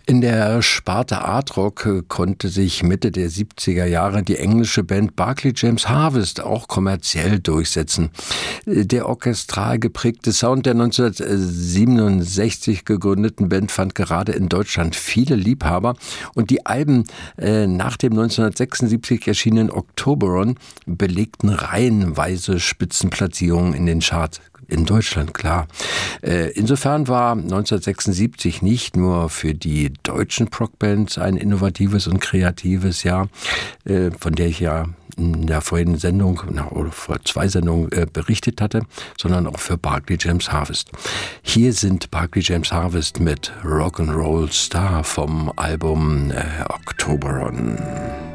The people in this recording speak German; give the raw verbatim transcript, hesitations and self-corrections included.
In der Sparte Art Rock konnte sich Mitte der siebziger Jahre die englische Band Barclay James Harvest auch kommerziell durchsetzen. Der orchestral geprägte Sound der neunzehnhundertsiebenundsechzig gegründeten Band fand gerade in Deutschland viele Liebhaber und die Alben äh, nach dem neunzehnhundertsechsundsiebzig erschienenen Octoberon belegten reihenweise Spitzenplatzierungen in den Charts. In Deutschland, klar. Insofern war neunzehnhundertsechsundsiebzig nicht nur für die deutschen Prog-Bands ein innovatives und kreatives Jahr, von der ich ja in der vorigen Sendung oder vor zwei Sendungen berichtet hatte, sondern auch für Barclay James Harvest. Hier sind Barclay James Harvest mit Rock'n'Roll Star vom Album Octoberon.